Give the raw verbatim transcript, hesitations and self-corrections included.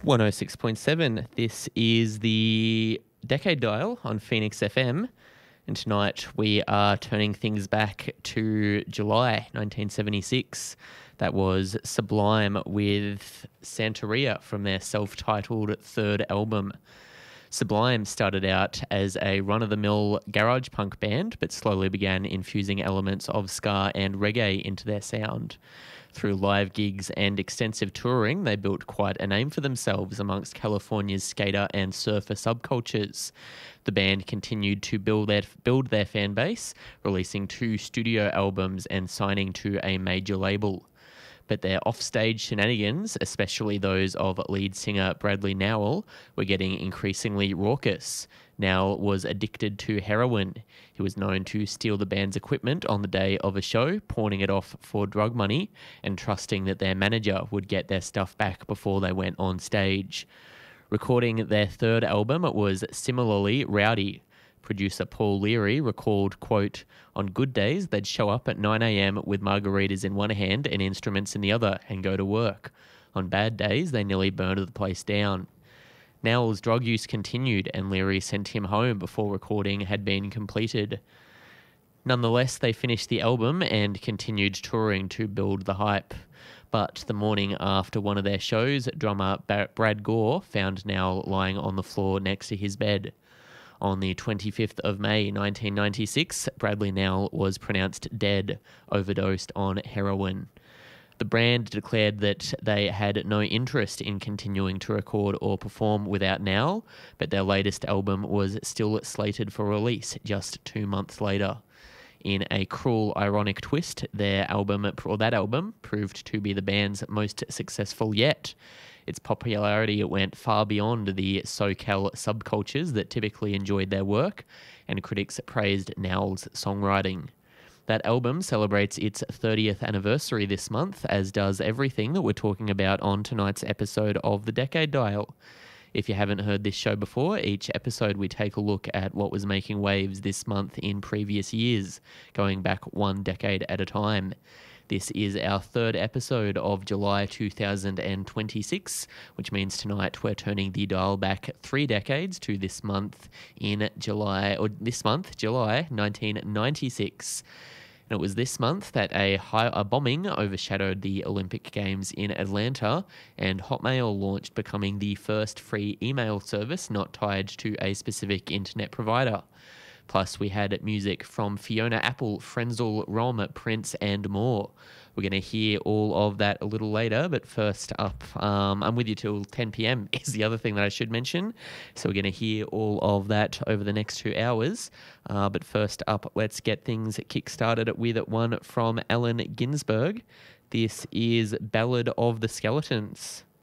one oh six point seven. This is the Decade Dial on Phoenix F M. And tonight we are turning things back to July nineteen seventy-six. That was Sublime with Santeria from their self-titled third album. Sublime started out as a run-of-the-mill garage punk band, but slowly began infusing elements of ska and reggae into their sound. Through live gigs and extensive touring, they built quite a name for themselves amongst California's skater and surfer subcultures. The band continued to build their, build their fan base, releasing two studio albums and signing to a major label. But their offstage shenanigans, especially those of lead singer Bradley Nowell, were getting increasingly raucous. Nowell was addicted to heroin. He was known to steal the band's equipment on the day of a show, pawning it off for drug money and trusting that their manager would get their stuff back before they went on stage. Recording their third album was similarly rowdy. Producer Paul Leary recalled, quote, "On good days, they'd show up at nine a.m. with margaritas in one hand and instruments in the other and go to work. On bad days, they nearly burned the place down." Nowell's drug use continued and Leary sent him home before recording had been completed. Nonetheless, they finished the album and continued touring to build the hype. But the morning after one of their shows, drummer Brad Gore found Nowell lying on the floor next to his bed. On the twenty-fifth of May nineteen ninety-six, Bradley Nowell was pronounced dead, overdosed on heroin. The band declared that they had no interest in continuing to record or perform without Nowell, but their latest album was still slated for release just two months later. In a cruel, ironic twist, their album, or that album, proved to be the band's most successful yet. Its popularity went far beyond the SoCal subcultures that typically enjoyed their work, and critics praised Nowell's songwriting. That album celebrates its thirtieth anniversary this month, as does everything that we're talking about on tonight's episode of The Decade Dial. If you haven't heard this show before, each episode we take a look at what was making waves this month in previous years, going back one decade at a time. This is our third episode of July two thousand twenty-six, which means tonight we're turning the dial back three decades to this month in July, or this month, July nineteen ninety-six. And it was this month that a, high, a bombing overshadowed the Olympic Games in Atlanta, and Hotmail launched, becoming the first free email service not tied to a specific internet provider. Plus, we had music from Fiona Apple, Frenzal Rhomb, Prince, and more. We're going to hear all of that a little later, but first up, um, I'm with you till ten p.m. is the other thing that I should mention. So we're going to hear all of that over the next two hours. Uh, but first up, let's get things kick-started with one from Allen Ginsberg. This is Ballad of the Skeletons.